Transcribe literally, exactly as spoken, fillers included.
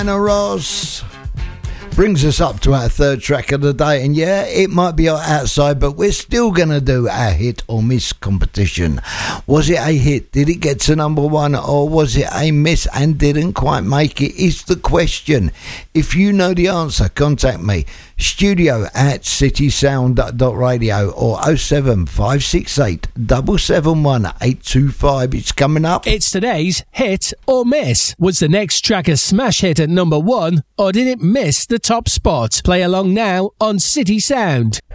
Anna Ross brings us up to our third track of the day, and yeah, it might be outside, but we're still gonna do our hit or miss competition. Was it a hit? Did it get to number one, or was it a miss and didn't quite make it? Is the question. If you know the answer, contact me, studio at citysound dot radio or oh seven five six eight seven seven one eight two five. It's coming up. It's today's hit or miss. Was the next track a smash hit at number one, or did it miss the top spot? Play along now on City Sound.